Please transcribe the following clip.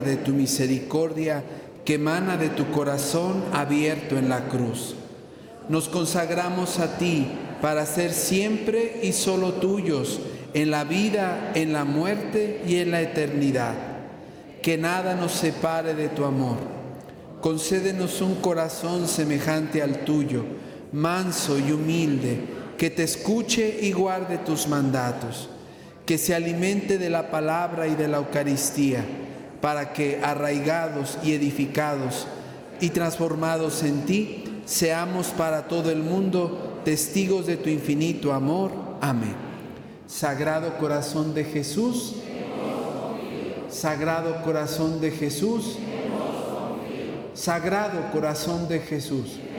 de tu misericordia que emana de tu corazón abierto en la cruz. Nos consagramos a ti para ser siempre y solo tuyos en la vida, en la muerte y en la eternidad. Que nada nos separe de tu amor. Concédenos un corazón semejante al tuyo, manso y humilde, que te escuche y guarde tus mandatos, que se alimente de la palabra y de la Eucaristía, para que, arraigados y edificados y transformados en ti, seamos para todo el mundo testigos de tu infinito amor. Amén. Sagrado corazón de Jesús, Sagrado corazón de Jesús, Sagrado corazón de Jesús.